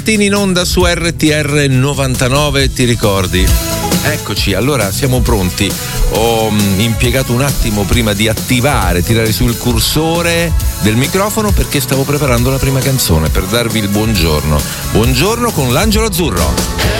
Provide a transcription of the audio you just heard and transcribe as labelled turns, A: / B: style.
A: in onda su RTR 99, ti ricordi? Eccoci, allora siamo pronti. Ho impiegato un attimo prima di tirare su il cursore del microfono perché stavo preparando la prima canzone per darvi il buongiorno. Buongiorno con l'Angelo Azzurro.